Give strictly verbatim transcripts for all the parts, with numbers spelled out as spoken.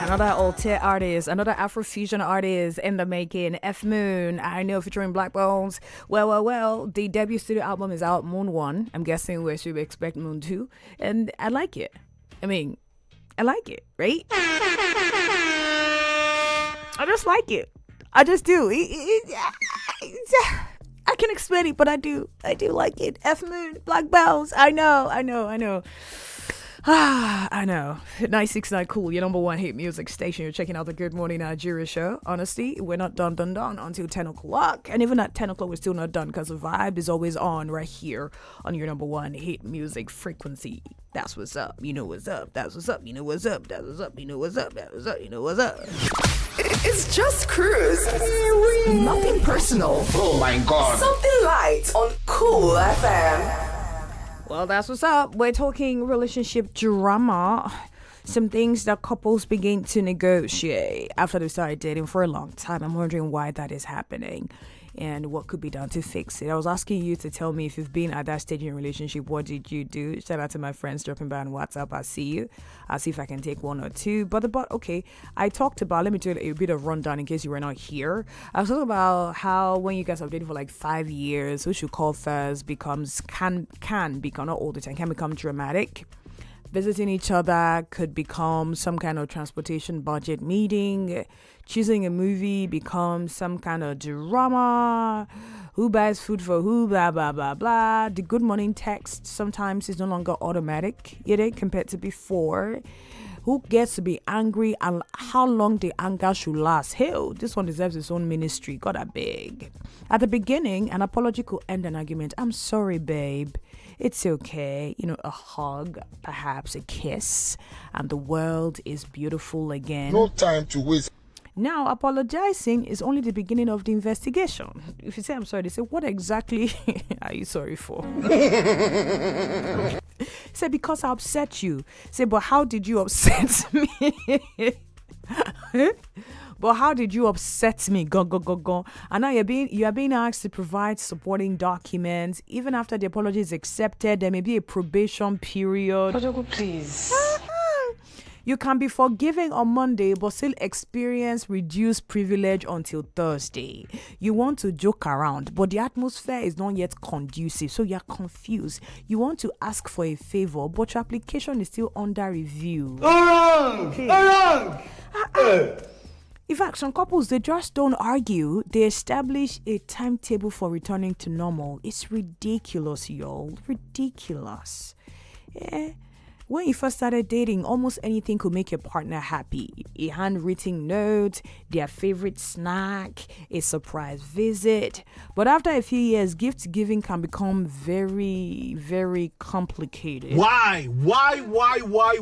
Another alter artist, another Afrofusion artist in the making, F Moon. I know featuring Black Bones. Well, well, well. The debut studio album is out, Moon One. I'm guessing we should expect Moon Two, and I like it. I mean, I like it, right? I just like it. I just do. It, it, it, I can explain it, but I do. I do like it. F Moon, Black Bones. I know. I know. I know. Ah, I know. nine six nine Cool, your number one hit music station. You're checking out the Good Morning Nigeria show. Honestly, we're not done, done, done until ten o'clock. And even at ten o'clock, we're still not done because the vibe is always on right here on your number one hit music frequency. That's what's up. You know what's up. That's what's up. You know what's up. That's what's up. You know what's up. That's what's up. You know what's up. It's just cruise. Nothing personal. Oh my God. Something light on Cool F M. Well, that's what's up. We're talking relationship drama. Some things that couples begin to negotiate after they started dating for a long time. I'm wondering why that is happening and what could be done to fix it. I was asking you to tell me if you've been at that stage in your relationship, what did you do? Shout out to my friends dropping by on WhatsApp. I see you. I'll see if I can take one or two. But, but okay, I talked about, let me do a bit of rundown in case you were not here. I was talking about how when you guys have dated for like five years, what you call first becomes, can, can become, not all the time, can become dramatic. Visiting each other could become some kind of transportation budget meeting. Choosing a movie becomes some kind of drama. Who buys food for who, blah, blah, blah, blah. The good morning text sometimes is no longer automatic, you know, compared to before. Who gets to be angry and how long the anger should last? Hell, this one deserves its own ministry. God, I beg. At the beginning, an apology could end an argument. I'm sorry, babe. It's okay. You know, a hug, perhaps a kiss, and the world is beautiful again. No time to waste. Now, apologizing is only the beginning of the investigation. If you say I'm sorry, they say, what exactly are you sorry for? Say, because I upset you. Say, but how did you upset me? But how did you upset me? Go, go, go, go. And now you're being, you are being asked to provide supporting documents. Even after the apology is accepted, there may be a probation period. Please. You can be forgiving on Monday, but still experience reduced privilege until Thursday. You want to joke around, but the atmosphere is not yet conducive, so you're confused. You want to ask for a favor, but your application is still under review. Wrong! Okay. Wrong! Uh-uh. In fact, some couples, they just don't argue. They establish a timetable for returning to normal. It's ridiculous, y'all. Ridiculous. Yeah. When you first started dating, almost anything could make your partner happy. A handwritten note, their favorite snack, a surprise visit. But after a few years, gift giving can become very, very complicated. Why? Why? Why? Why?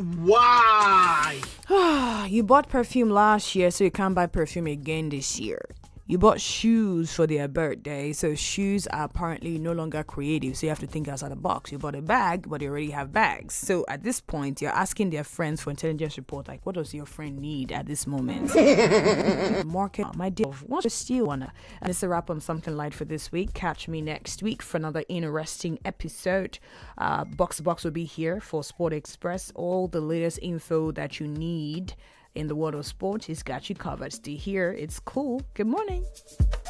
Why? You bought perfume last year, so you can't buy perfume again this year. You bought shoes for their birthday, so shoes are apparently no longer creative, so you have to think outside the box. You bought a bag, but they already have bags. So at this point, you're asking their friends for intelligence report, like, what does your friend need at this moment? Market, my dear, what's still wanna? And it's a wrap on Something Light for this week. Catch me next week for another interesting episode. Uh, Box to Box will be here for Sport Express. All the latest info that you need in the world of sport, he's got you covered. Stay here. It's cool. Good morning.